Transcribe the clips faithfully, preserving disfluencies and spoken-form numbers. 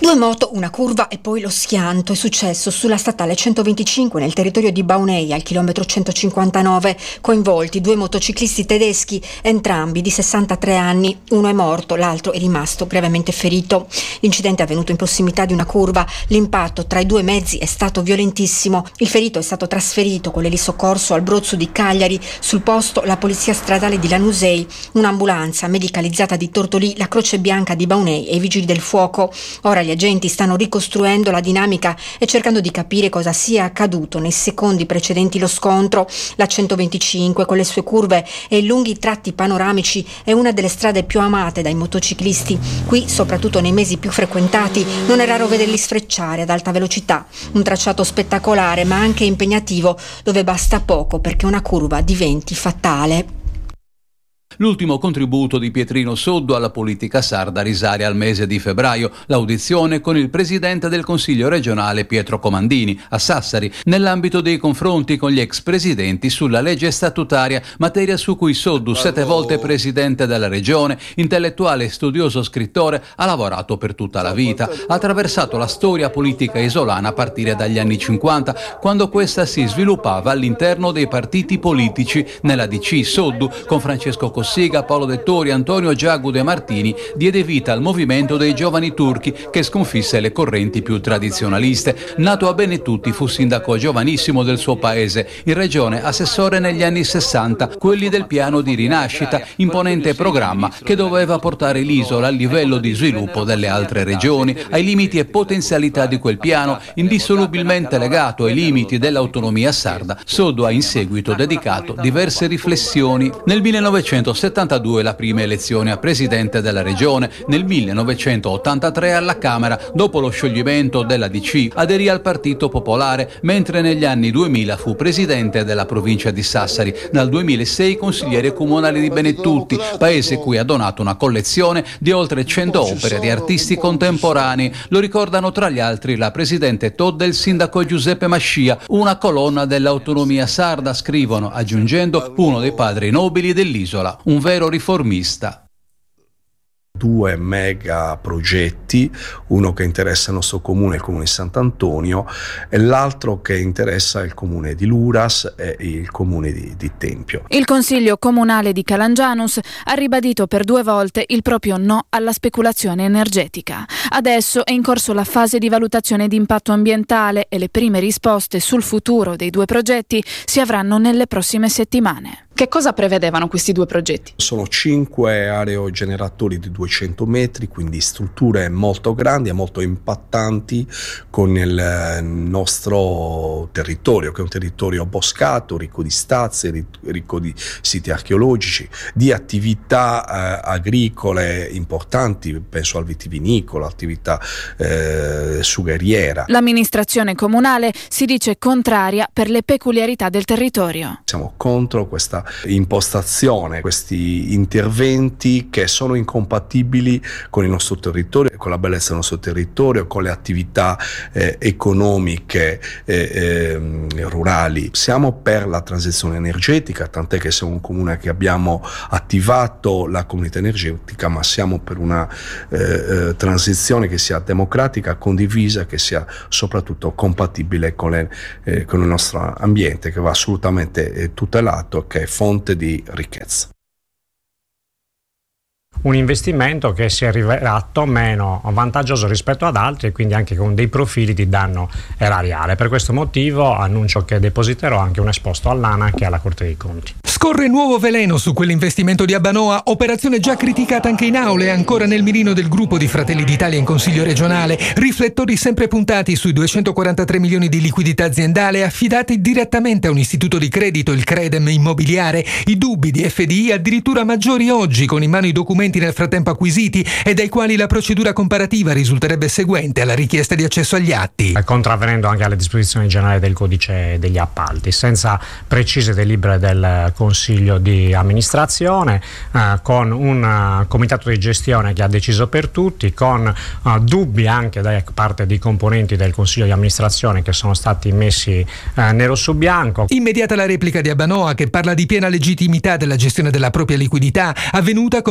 Due moto, una curva e poi lo schianto. È successo sulla statale centoventicinque nel territorio di Baunei al chilometro centocinquantanove. Coinvolti due motociclisti tedeschi, entrambi di sessantatré anni. Uno è morto, l'altro è rimasto gravemente ferito. L'incidente è avvenuto in prossimità di una curva. L'impatto tra i due mezzi è stato violentissimo. Il ferito è stato trasferito con l'elisoccorso al Brozzo di Cagliari. Sul posto la polizia stradale di Lanusei, un'ambulanza medicalizzata di Tortolì, la Croce Bianca di Baunei e i vigili del fuoco. Ora gli agenti stanno ricostruendo la dinamica e cercando di capire cosa sia accaduto nei secondi precedenti lo scontro. La centoventicinque, con le sue curve e i lunghi tratti panoramici, è una delle strade più amate dai motociclisti. Qui, soprattutto nei mesi più frequentati, non è raro vederli sfrecciare ad alta velocità. Un tracciato spettacolare ma anche impegnativo, dove basta poco perché una curva diventi fatale. L'ultimo contributo di Pietrino Soddu alla politica sarda risale al mese di febbraio, l'audizione con il presidente del Consiglio regionale Pietro Comandini a Sassari, nell'ambito dei confronti con gli ex presidenti sulla legge statutaria, materia su cui Soddu, sette volte presidente della regione, intellettuale e studioso scrittore, ha lavorato per tutta la vita. Ha attraversato la storia politica isolana a partire dagli anni cinquanta, quando questa si sviluppava all'interno dei partiti politici. Nella D C Soddu, con Francesco Cossiga, Paolo Dettori, Antonio Giagu De Martini, diede vita al movimento dei giovani turchi che sconfisse le correnti più tradizionaliste. Nato a Benetutti, fu sindaco giovanissimo del suo paese, in regione assessore negli anni sessanta, quelli del piano di rinascita, imponente programma che doveva portare l'isola al livello di sviluppo delle altre regioni, ai limiti e potenzialità di quel piano, indissolubilmente legato ai limiti dell'autonomia sarda. Soddu ha in seguito dedicato diverse riflessioni. Nel millenovecentosettantadue la prima elezione a presidente della regione, nel millenovecentottantatré alla Camera, dopo lo scioglimento della D C aderì al Partito Popolare, mentre negli anni duemila fu presidente della provincia di Sassari, dal duemilasei consigliere comunale di Benetutti, paese cui ha donato una collezione di oltre cento opere di artisti contemporanei. Lo ricordano tra gli altri la presidente Todda e il sindaco Giuseppe Mascia, una colonna dell'autonomia sarda, scrivono, aggiungendo uno dei padri nobili dell'isola, un vero riformista. Due mega progetti, uno che interessa il nostro comune, il comune di Sant'Antonio, e l'altro che interessa il comune di Luras e il comune di, di Tempio. Il Consiglio Comunale di Calangianus ha ribadito per due volte il proprio no alla speculazione energetica. Adesso è in corso la fase di valutazione di impatto ambientale e le prime risposte sul futuro dei due progetti si avranno nelle prossime settimane. Che cosa prevedevano questi due progetti? Sono cinque aerogeneratori di duecento metri, quindi strutture molto grandi e molto impattanti con il nostro territorio, che è un territorio boscato, ricco di stazie, ricco di siti archeologici, di attività eh, agricole importanti, penso al vitivinicolo, attività eh, sugheriera. L'amministrazione comunale si dice contraria per le peculiarità del territorio. Siamo contro questa impostazione, questi interventi che sono incompatibili con il nostro territorio, con la bellezza del nostro territorio, con le attività eh, economiche eh, eh, rurali. Siamo per la transizione energetica, tant'è che siamo un comune che abbiamo attivato la comunità energetica, ma siamo per una eh, eh, transizione che sia democratica, condivisa, che sia soprattutto compatibile con, le, eh, con il nostro ambiente, che va assolutamente eh, tutelato, che è fonte di ricchezza. Un investimento che si è rivelato meno vantaggioso rispetto ad altri e quindi anche con dei profili di danno erariale. Per questo motivo annuncio che depositerò anche un esposto all'ANAC e alla Corte dei Conti. Scorre nuovo veleno su quell'investimento di Abbanoa, operazione già criticata anche in aula e ancora nel mirino del gruppo di Fratelli d'Italia in Consiglio regionale. Riflettori sempre puntati sui duecentoquarantatré milioni di liquidità aziendale affidati direttamente a un istituto di credito, il Credem Immobiliare. I dubbi di F D I addirittura maggiori oggi, con in mano i documenti nel frattempo acquisiti e dai quali la procedura comparativa risulterebbe seguente alla richiesta di accesso agli atti. Contravvenendo anche alle disposizioni generali del codice degli appalti, senza precise delibere del Consiglio di amministrazione, eh, con un uh, comitato di gestione che ha deciso per tutti, con uh, dubbi anche da parte dei componenti del Consiglio di amministrazione che sono stati messi uh, nero su bianco. Immediata la replica di Abbanoa, che parla di piena legittimità della gestione della propria liquidità, avvenuta, come scritto in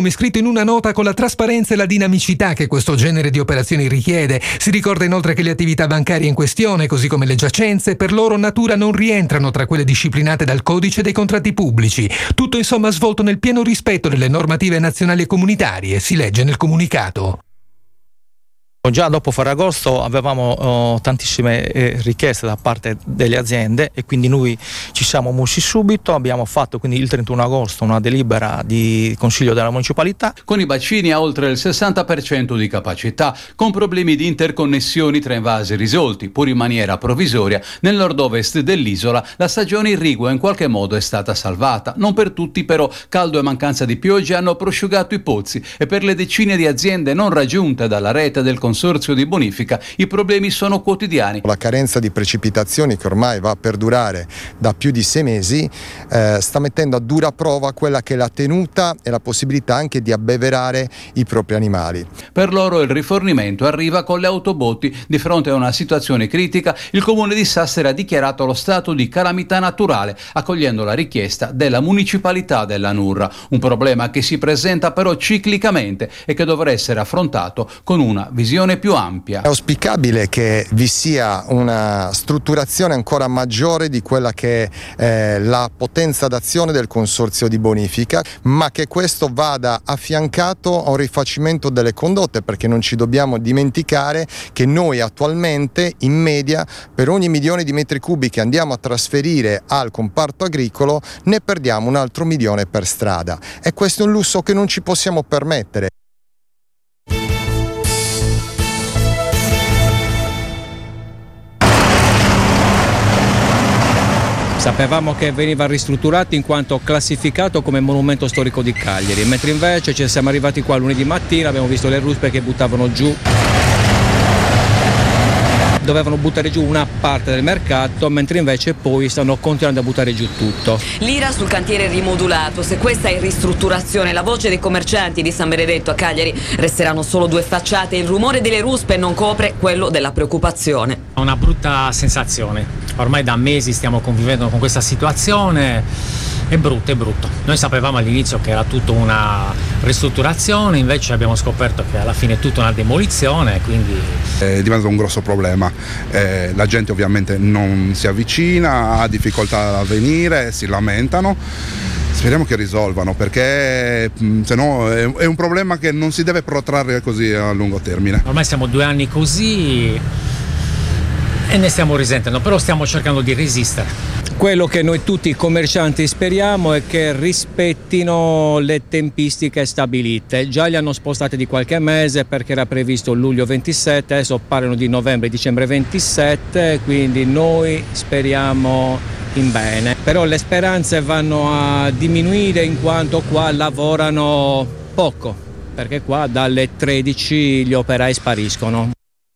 una nota con la trasparenza e la dinamicità che questo genere di operazioni richiede. Si ricorda inoltre che le attività bancarie in questione, così come le giacenze, per loro natura non rientrano tra quelle disciplinate dal codice dei contratti pubblici. Tutto insomma svolto nel pieno rispetto delle normative nazionali e comunitarie, si legge nel comunicato. Già dopo Ferragosto avevamo oh, tantissime eh, richieste da parte delle aziende e quindi noi ci siamo mossi subito, abbiamo fatto quindi il trentuno agosto una delibera di Consiglio della Municipalità. Con i bacini a oltre il sessanta per cento di capacità, con problemi di interconnessioni tra invasi risolti, pur in maniera provvisoria, nel nord-ovest dell'isola la stagione irrigua in qualche modo è stata salvata. Non per tutti però caldo e mancanza di piogge hanno prosciugato i pozzi e per le decine di aziende non raggiunte dalla rete del consorzio di bonifica i problemi sono quotidiani. La carenza di precipitazioni che ormai va a perdurare da più di sei mesi eh, sta mettendo a dura prova quella che è la tenuta e la possibilità anche di abbeverare i propri animali. Per loro il rifornimento arriva con le autobotti. Di fronte a una situazione critica il comune di Sassari ha dichiarato lo stato di calamità naturale accogliendo la richiesta della municipalità della Nurra, un problema che si presenta però ciclicamente e che dovrà essere affrontato con una visione più ampia. È auspicabile che vi sia una strutturazione ancora maggiore di quella che è eh, la potenza d'azione del consorzio di bonifica, ma che questo vada affiancato a un rifacimento delle condotte, perché non ci dobbiamo dimenticare che noi attualmente in media per ogni milione di metri cubi che andiamo a trasferire al comparto agricolo ne perdiamo un altro milione per strada e questo è un lusso che non ci possiamo permettere. Sapevamo che veniva ristrutturato in quanto classificato come monumento storico di Cagliari, mentre invece ci siamo arrivati qua lunedì mattina, abbiamo visto le ruspe che buttavano giù. Dovevano buttare giù una parte del mercato, mentre invece poi stanno continuando a buttare giù tutto. L'ira sul cantiere rimodulato, se questa è ristrutturazione, la voce dei commercianti di San Benedetto a Cagliari resteranno solo due facciate, il rumore delle ruspe non copre quello della preoccupazione. Una brutta sensazione, ormai da mesi stiamo convivendo con questa situazione. È brutto, è brutto. Noi sapevamo all'inizio che era tutta una ristrutturazione, invece abbiamo scoperto che alla fine è tutta una demolizione, quindi è diventato un grosso problema. Eh, la gente ovviamente non si avvicina, ha difficoltà a venire, si lamentano. Speriamo che risolvano, perché se no è, è un problema che non si deve protrarre così a lungo termine. Ormai siamo due anni così e ne stiamo risentendo, però stiamo cercando di resistere. Quello che noi tutti i commercianti speriamo è che rispettino le tempistiche stabilite. Già li hanno spostate di qualche mese perché era previsto luglio ventisette, adesso parlano di novembre e dicembre ventisette, quindi noi speriamo in bene. Però le speranze vanno a diminuire in quanto qua lavorano poco, perché qua dalle tredici gli operai spariscono.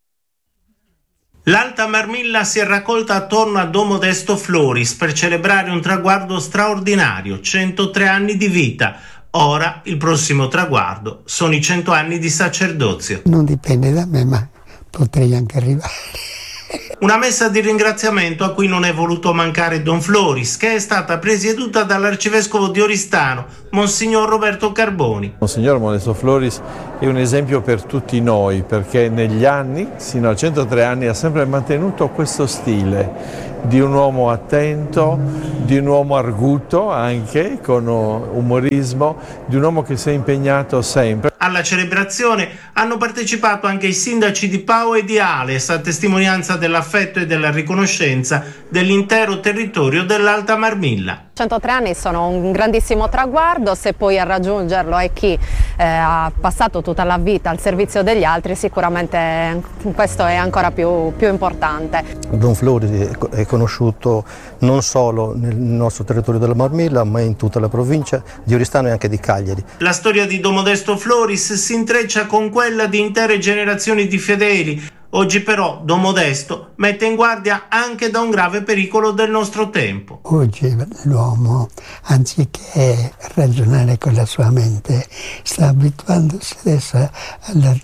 L'Alta Marmilla si è raccolta attorno a Don Modesto Floris per celebrare un traguardo straordinario, centotré anni di vita. Ora il prossimo traguardo sono i cento anni di sacerdozio. Non dipende da me, ma potrei anche arrivare. Una messa di ringraziamento a cui non è voluto mancare Don Floris, che è stata presieduta dall'arcivescovo di Oristano, Monsignor Roberto Carboni. Monsignor Modesto Floris è un esempio per tutti noi, perché negli anni, sino a centotré anni, ha sempre mantenuto questo stile di un uomo attento, di un uomo arguto anche, con umorismo, di un uomo che si è impegnato sempre. Alla celebrazione hanno partecipato anche i sindaci di Pau e di Ales, a testimonianza dell'affetto e della riconoscenza dell'intero territorio dell'Alta Marmilla. centotré anni sono un grandissimo traguardo, se poi a raggiungerlo è chi eh, ha passato tutta la vita al servizio degli altri, sicuramente questo è ancora più, più importante. Don Floris è conosciuto non solo nel nostro territorio della Marmilla, ma in tutta la provincia di Oristano e anche di Cagliari. La storia di Don Modesto Floris si intreccia con quella di intere generazioni di fedeli. Oggi però Don Modesto mette in guardia anche da un grave pericolo del nostro tempo. Oggi l'uomo, anziché ragionare con la sua mente, sta abituandosi adesso alla,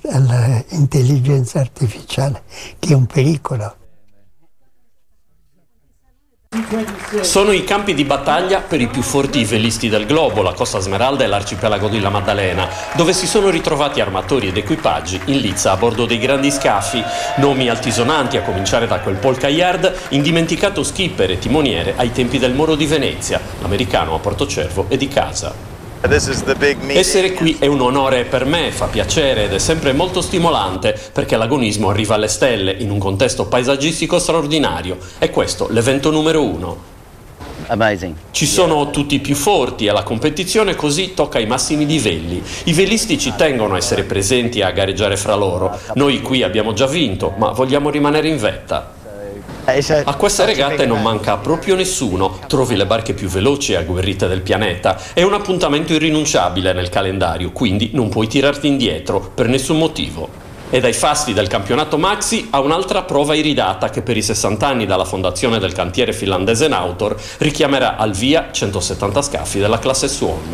all'intelligenza artificiale, che è un pericolo. Sono i campi di battaglia per i più forti velisti del globo, la Costa Smeralda e l'arcipelago di La Maddalena, dove si sono ritrovati armatori ed equipaggi in lizza a bordo dei grandi scafi. Nomi altisonanti, a cominciare da quel Paul Caillard, indimenticato skipper e timoniere ai tempi del Moro di Venezia, l'americano a Portocervo e di casa. Essere qui è un onore per me, fa piacere ed è sempre molto stimolante, perché l'agonismo arriva alle stelle in un contesto paesaggistico straordinario. È questo l'evento numero uno. Amazing. Ci sono tutti i più forti e la competizione così tocca i massimi livelli. I velisti ci tengono a essere presenti e a gareggiare fra loro. Noi qui abbiamo già vinto, ma vogliamo rimanere in vetta. A queste regate non manca proprio nessuno, trovi le barche più veloci e agguerrite del pianeta. È un appuntamento irrinunciabile nel calendario, quindi non puoi tirarti indietro per nessun motivo. E dai fasti del campionato Maxi a un'altra prova iridata che per i sessanta anni dalla fondazione del cantiere finlandese Nautor richiamerà al via centosettanta scafi della classe Swan.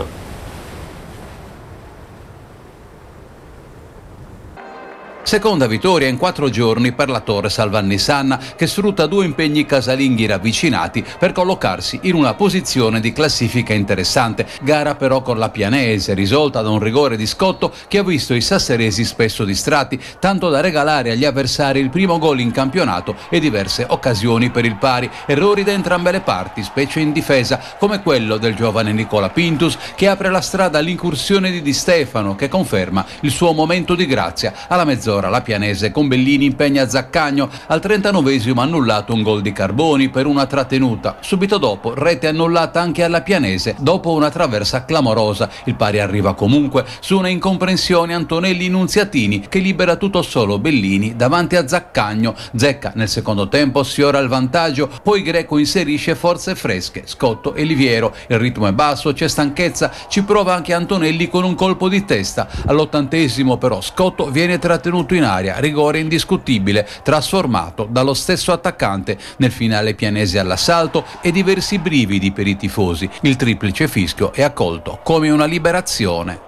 Seconda vittoria in quattro giorni per la Torre Salvannisanna, che sfrutta due impegni casalinghi ravvicinati per collocarsi in una posizione di classifica interessante. Gara però con la Pianese, risolta da un rigore di Scotto che ha visto i sasseresi spesso distratti, tanto da regalare agli avversari il primo gol in campionato e diverse occasioni per il pari. Errori da entrambe le parti, specie in difesa, come quello del giovane Nicola Pintus, che apre la strada all'incursione di Di Stefano, che conferma il suo momento di grazia. Alla mezz'ora la Pianese con Bellini impegna Zaccagno, al trentanovesimo annullato un gol di Carboni per una trattenuta. Subito dopo rete annullata anche alla Pianese dopo una traversa clamorosa. Il pari arriva comunque su una incomprensione Antonelli Nunziatini, che libera tutto solo Bellini davanti a Zaccagno. Zecca nel secondo tempo sfiora il vantaggio, poi Greco inserisce forze fresche, Scotto e Liviero. Il ritmo è basso, c'è stanchezza, ci prova anche Antonelli con un colpo di testa. All'ottantesimo però Scotto viene trattenuto in aria, rigore indiscutibile, trasformato dallo stesso attaccante. Nel finale Pianese all'assalto e diversi brividi per i tifosi. Il triplice fischio è accolto come una liberazione.